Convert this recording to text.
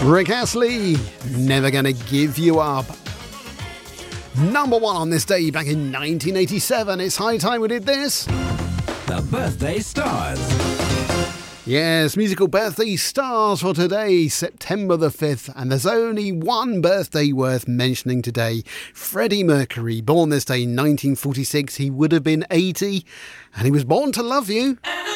Rick Astley, Never Gonna Give You Up. Number one on this day back in 1987. It's high time we did this. The Birthday Stars. Yes, musical birthday stars for today, September the 5th. And there's only one birthday worth mentioning today. Freddie Mercury, born this day in 1946. He would have been 80. And he was born to love you.